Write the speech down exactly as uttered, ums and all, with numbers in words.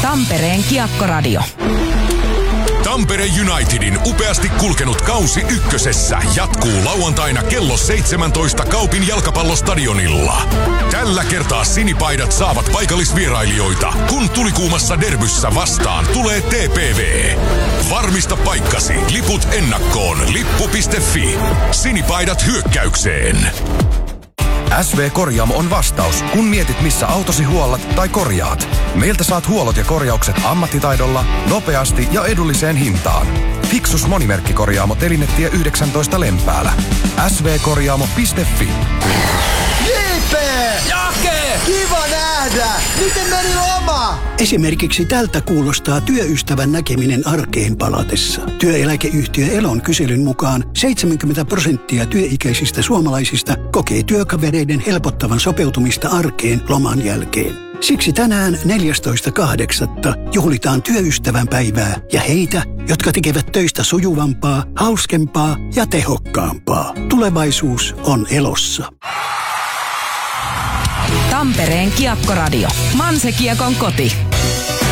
Tampereen Kiekkoradio. Tampere Unitedin upeasti kulkenut kausi ykkösessä jatkuu lauantaina kello seitsemäntoista Kaupin jalkapallostadionilla. Tällä kertaa sinipaidat saavat paikallisvierailijoita, kun tulikuumassa derbyssä vastaan tulee T P V. Varmista paikkasi, liput ennakkoon, lippu piste fi. Sinipaidat hyökkäykseen. S V-korjaamo on vastaus, kun mietit missä autosi huollat tai korjaat. Meiltä saat huollot ja korjaukset ammattitaidolla, nopeasti ja edulliseen hintaan. Fiksus monimerkkikorjaamo Telinetie yhdeksäntoista Lempäälä. S V korjaamo piste fi. J P! Jake! Kiva nähdä! Miten meni loma? Esimerkiksi tältä kuulostaa työystävän näkeminen arkeen palatessa. Työeläkeyhtiö Elon kyselyn mukaan seitsemänkymmentä prosenttia työikäisistä suomalaisista kokee työkavereiden helpottavan sopeutumista arkeen loman jälkeen. Siksi tänään neljästoista kahdeksatta juhlitaan työystävän päivää ja heitä, jotka tekevät töistä sujuvampaa, hauskempaa ja tehokkaampaa. Tulevaisuus on Elossa. Tampereen Kiekkoradio. Manse Kiekon koti.